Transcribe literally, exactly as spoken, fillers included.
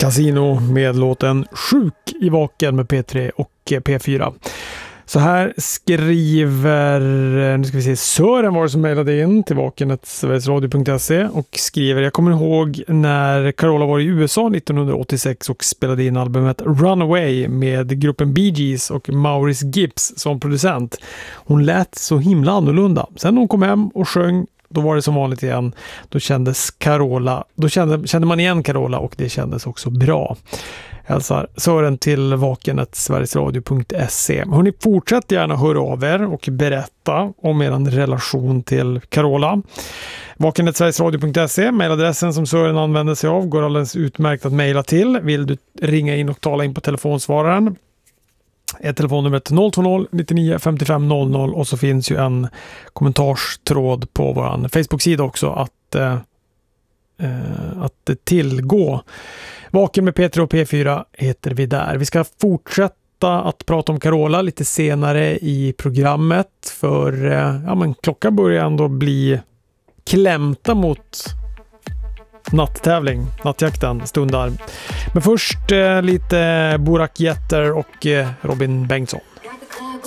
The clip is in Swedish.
Casino med låten Sjuk i vaken med P tre och P fyra. Så här skriver, nu ska vi se, Sören var det som mejlade in till vakenet sverigesradio punkt se och skriver: jag kommer ihåg när Carola var i U S A nittonhundraåttiosex och spelade in albumet Runaway med gruppen Bee Gees och Maurice Gibbs som producent. Hon lät så himla annorlunda. Sen hon kom hem och sjöng, då var det som vanligt igen. Då kändes Carola, då kände, kände man igen Carola och det kändes också bra. Hälsar Sören till vakenet sverigesradio punkt se. Hörrni, fortsätt gärna höra av er och berätta om er relation till Carola. vakenet sverigesradio punkt se, mejladressen som Sören använder sig av, går alldeles utmärkt att mejla till. Vill du ringa in och tala in på telefonsvararen, är telefonnumret noll två noll nittionio femtiofem noll noll, och så finns ju en kommentarstråd på vår Facebook-sida också att, eh, att tillgå. Vaken med P tre och P fyra heter vi där. Vi ska fortsätta att prata om Carola lite senare i programmet, för eh, ja, men klockan börjar ändå bli klämta mot natttävling, nattjakten stundar. Men först eh, lite Burak Yetter och eh, Robin Bengtsson.